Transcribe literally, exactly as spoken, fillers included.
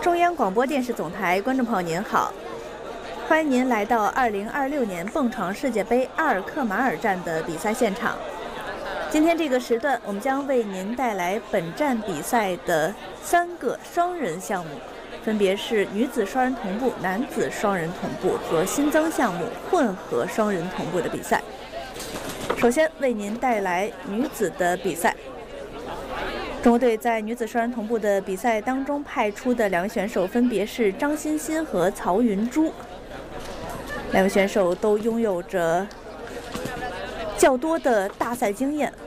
中央广播电视总台观众朋友您好，欢迎您来到二零二六年蹦床世界杯阿尔克马尔站的比赛现场。今天这个时段，我们将为您带来本站比赛的三个双人项目，分别是女子双人同步、男子双人同步和新增项目混合双人同步的比赛。首先为您带来女子的比赛。中国队在女子双人同步的比赛当中派出的两位选手分别是张欣欣和曹云珠，两位选手都拥有着较多的大赛经验